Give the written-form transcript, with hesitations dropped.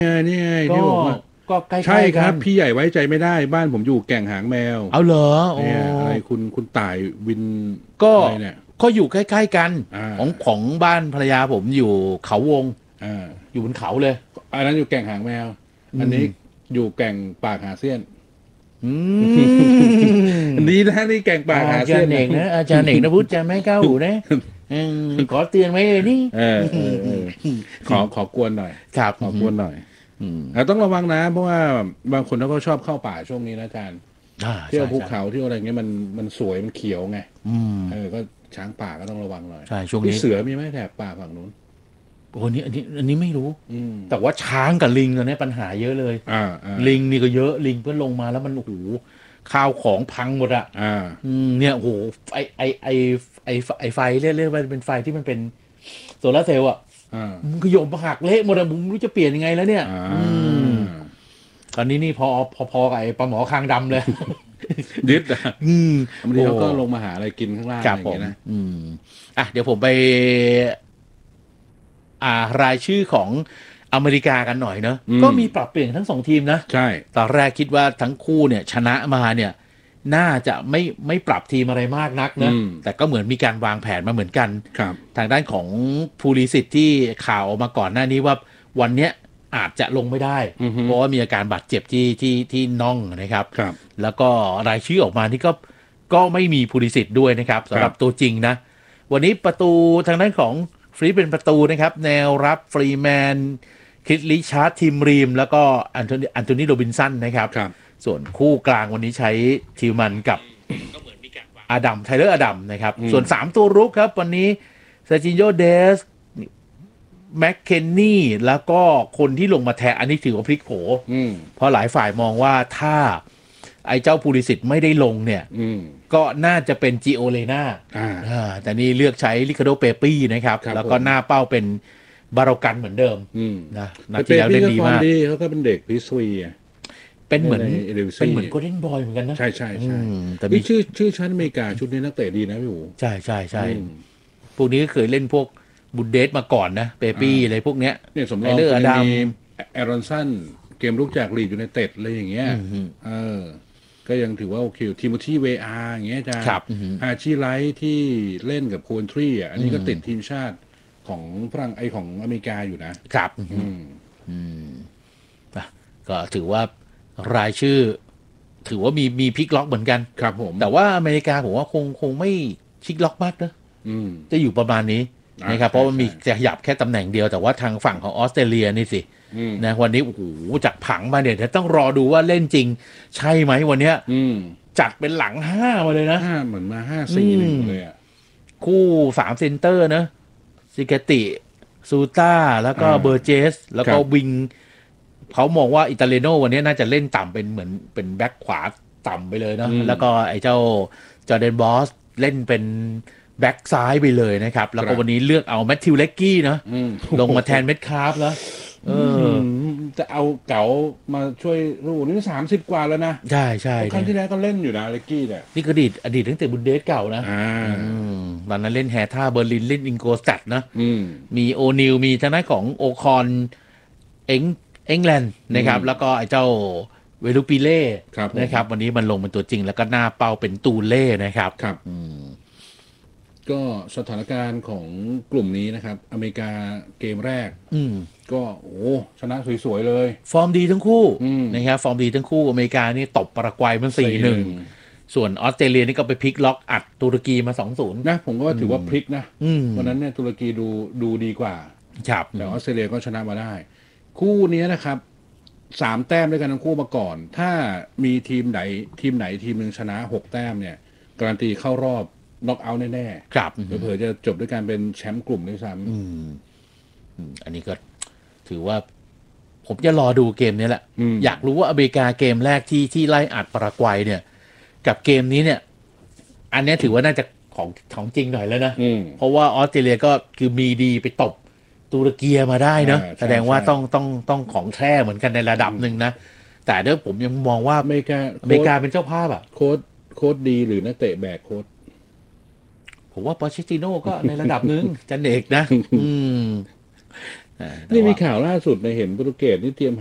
นี่ไงก็ที่บอกว่าก็ใกใช่ล้ๆกันครับพี่ใหญ่ไว้ใจไม่ได้บ้านผมอยู่แก่งหางแมวเอาเหรอโอ้เนี่ยอะไรคุณต่ายวินก็อะไรเนี่ยก็อยู่ใกล้ๆกันอ่ของบ้านภรรยาผมอยู่เขาวงอ่าอยู่บนเขาเลยอันนั้นอยู่แก่งหางแมวอืมอันนี้อยู่แก่งปากหาเสี้ยนอือันมนี้นะนี่แก่งปากหาอาจารเสี้ยนนะย์เอกนะอาจารย์เอกนะพุทธจะไม่ก้าวหูนะขอเตือนไว้เลยนี่เออขอกวนหน่อยครับขอกวนหน่อยอืมต้องระวังนะเพราะว่าบางคนเขาก็ชอบเข้าป่าช่วงนี้นะอาจารย์เที่ยวใช่ภูเขาใช่เที่ยวอะไรเงี้ยมันสวยมันเขียวไงอืมก็ช้างป่าก็ต้องระวังหน่อยใช่ช่วงที่นี้เสือมีไหมแถบป่าฝั่งนู้นโอ้อันนี้ไม่รู้อืมแต่ว่าช้างกับลิงตอนนี้ปัญหาเยอะเลยลิงนี่ก็เยอะลิงเพื่อลงมาแล้วมันโอ้โหข้าวของพังหมดอะเนี่ยโอ้โหไอไฟเรียกว่าเป็นไฟที่มันเป็นโซลาร์เซลล์อะมันขยมหักเละหมดอะผมไม่รู้จะเปลี่ยนยังไงแล้วเนี่ยตอนนี้นี่พอกับไอ้ปลาหมอคางดำเลยยึดบางทีเขาก็ลงโมาหาอะไรกินข้างล่างคอะรับผมไรอย่างเงี้ยนะเดี๋ยวผมไปรายชื่อของอเมริกากันหน่อยเนอะก็มีปรับเปลี่ยนทั้งสองทีมนะใช่ตอนแรกคิดว่าทั้งคู่เนี่ยชนะมาเนี่ยน่าจะไม่ปรับทีมอะไรมากนักนะแต่ก็เหมือนมีการวางแผนมาเหมือนกันครับทางด้านของภูริสิทธิ์ที่ข่าวออกมาก่อนหน้านี้ว่าวันเนี้ยอาจจะลงไม่ได้เพราะว่ามีอาการบาดเจ็บที่น่องนะครับแล้วก็รายชื่อออกมานี่ก็ไม่มีภูริสิทธิ์ด้วยนะครับสำหรับตัวจริงนะวันนี้ประตูทางด้านของฟรีเป็นประตูนะครับแนวรับฟรีแมนคริสลิชาร์ดทีมรีมแล้วก็อันโทนีโรบินสันนะครับส่วนคู่กลางวันนี้ใช้ทิวมันกับอาดัมไทเลอร์อาดัมนะครับส่วน3ตัวรุกครับวันนี้เซอร์จิโญเดสแม็กเคนนี่แล้วก็คนที่ลงมาแทนอันนี้ถือว่าพลิกโผเพราะหลายฝ่ายมองว่าถ้าไอ้เจ้าภูริสิทธิ์ไม่ได้ลงเนี่ยก็น่าจะเป็นจิโอเลนาแต่นี่เลือกใช้ลิคาโดเปปี้นะครับแล้วก็หน้าเป้าเป็นบาโรกันเหมือนเดิมนะนัดที่แล้วเล่นดีมากเขาก็เป็นเด็กพิสวีเป็นเหมือนโกลเด้นบอยเหมือนกันนะใช่แต่มีชื่อชั้นอเมริกาชุดนี้นักเตะดีนะพี่อู๋ใช่พวกนี้ก็เคยเล่นพวกบุนเดสมาก่อนนะเปปี้อะไรพวกเนี้ยสำรองเลือดมีแอรอนสันเกมลุกจากลีดอยู่ในเต็ดอะไรอย่างเงี้ยก็ยังถือว่าโอเคทิโมธีเวอาร์อย่างเงี้ยจ้าฮาชิไลท์ที่เล่นกับโคนทรีอันนี้ก็ติดทีมชาติของฝรั่งของอเมริกาอยู่นะครับก็ถือว่ารายชื่อถือว่ามีพลิกล็อกเหมือนกันครับผมแต่ว่าอเมริกาผมว่าคงไม่พลิกล็อกมากนะจะอยู่ประมาณนี้นะครับเพราะมันมีจะขยับแค่ตำแหน่งเดียวแต่ว่าทางฝั่งของออสเตรเลียนี่สินะวันนี้โอ้โหจากผังมาเนี่ยต้องรอดูว่าเล่นจริงใช่ไหมวันเนี้ยจัดเป็นหลัง5มาเลยนะเหมือนมา5-4-1เลยอ่ะคู่3เซนเตอร์นะซิกาติซูต้าแล้วก็เบอร์เจสแล้วก็วิงเขามองว่าอิตาเลโนวันนี้น่าจะเล่นต่ำเป็นเหมือนเป็นแบ็คขวาต่ำไปเลยเนาะแล้วก็ไอ้เจ้าจอร์แดนบอสเล่นเป็นแบ็คซ้ายไปเลยนะครับแล้วก็วันนี้เลือกเอาแมทธิวเล็กกี้นะลงมาแทนเม็ดคาร์ฟแล้วจะเอาเก๋ามาช่วยลูกนี่30 กว่าแล้วนะใช่ครั้งที่แล้วก็เล่นอยู่นะเล็กกี้เนี่ยนี่ก็อดีตตั้งแต่บุนเดสเก่านะตอนนั้นเล่นแฮท่าเบอร์ลินเล่นอิงโกสตัดนะมีโอนิลมีทางด้านของโอคอนเอ็งแลนด์นะครับแล้วก็ไอ้เจ้าเวลูปิเล่นะครับวันนี้มันลงเป็นตัวจริงแล้วก็หน้าเป้าเป็นตูเล่นะครับก็สถานการณ์ของกลุ่มนี้นะครับอเมริกาเกมแรกก็ชนะสวยๆเลยฟอร์มดีทั้งคู่นะครับฟอร์มดีทั้งคู่อเมริกานี่ตบปารากวัยมัน4-1ส่วนออสเตรเลียนี่ก็ไปพลิกล็อกอัดตุรกีมา2-0 นะผมก็ว่าถือว่าพลิกนะวันนั้นเนี่ยตุรกีดูดีกว่าแต่ออสเตรเลียก็ชนะมาได้คู่นี้นะครับ3 แต้มด้วยกันทั้งคู่มาก่อนถ้ามีทีมไหนทีมหนึ่งชนะ6 แต้มเนี่ยการันตีเข้ารอบน็อกเอาท์แน่ๆครับเผื่อจะจบด้วยการเป็นแชมป์กลุ่มด้วยซ้ำอันนี้ก็ถือว่าผมจะรอดูเกมนี้แหละอยากรู้ว่าอเมริกาเกมแรกที่ไล่อัดปารากวัยเนี่ยกับเกมนี้เนี่ยอันนี้ถือว่าน่าจะของจริงหน่อยแล้วนะเพราะว่าออสเตรเลียก็คือมีดีไปตบตุรกีมาได้เนอะแสดงว่าต้องของแท้เหมือนกันในระดับหนึ่งนะแต่เดี๋ยวผมยังมองว่าอเมริกาเป็นเจ้าภาพอ่ะโค้ดดีหรือนักเตะแบกโค้ดผมว่าปอเชตติโน่ก็ในระดับหนึ่งจันเอกนะนี่มีข่าวล่าสุดในเห็นโปรตุเกสนี่เตรียม